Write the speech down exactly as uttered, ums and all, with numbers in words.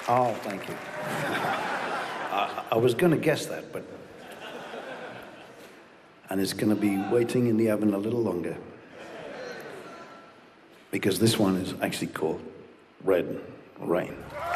Oh, thank you. I, I was going to guess that, but... And it's going to be waiting in the oven a little longer. Because this one is actually called Red Rain.